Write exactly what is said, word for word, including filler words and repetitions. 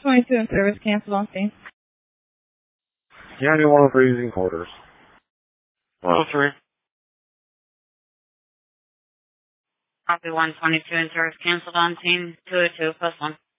twenty-two in service, cancel on scene. County one oh three using quarters. one oh three. Copy one twenty-two in service, canceled on scene, two oh two, plus one.